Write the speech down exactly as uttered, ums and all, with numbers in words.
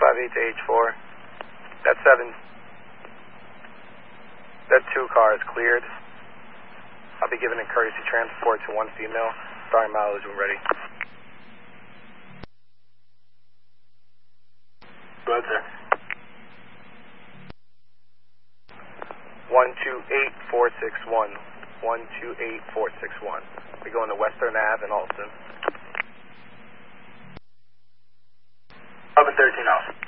five eight to H four. That seven. That two car is cleared. I'll be giving a courtesy transport to one female. Starting mileage when ready. Go ahead, sir. one two eight four six one. one two eight four six one. We're going to Western Ave in Alston. Open thirteen off.